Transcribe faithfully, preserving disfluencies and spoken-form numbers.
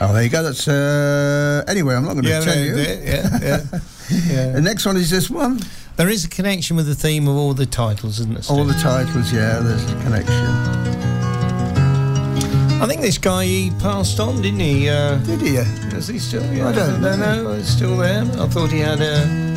Oh, there you go. That's uh, anyway. I'm not going to Yeah, tell no, you. yeah, yeah, yeah. The next one is this one. There is a connection with the theme of all the titles, isn't there? Steve? All the titles, yeah. There's a connection. I think this guy, he passed on, didn't he? Uh, Did he? is he still? Yeah, I don't know. It's still there. I thought he had a.